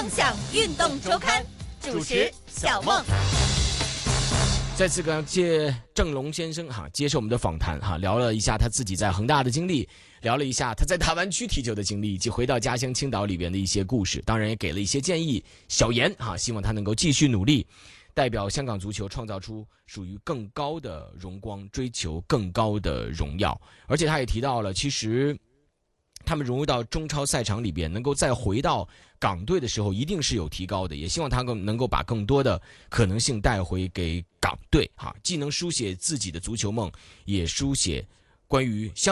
梦想运动周刊，主持小梦。 再次感谢郑龙先生接受我们的访谈聊了一下他自己在恒大的经历，聊了一下他在大湾区踢球的经历，以及回到家乡青岛里边的一些故事，当然也给了一些建议小言希望他能够继续努力，代表香港足球创造出属于更高的荣光，追求更高的荣耀。而且他也提到了，其实他们融入到中超赛场里边，能够再回到港队的时候一定是有提高的，也希望他能够把更多的可能性带回给港队既能书写自己的足球梦，也书写关于香